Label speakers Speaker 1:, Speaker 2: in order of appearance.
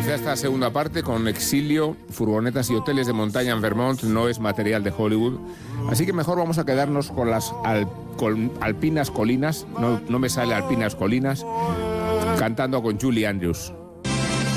Speaker 1: Quizá esta segunda parte, con exilio, furgonetas y hoteles de montaña en Vermont, no es material de Hollywood. Así que mejor vamos a quedarnos con las alpinas colinas, no me sale alpinas colinas, cantando con Julie Andrews.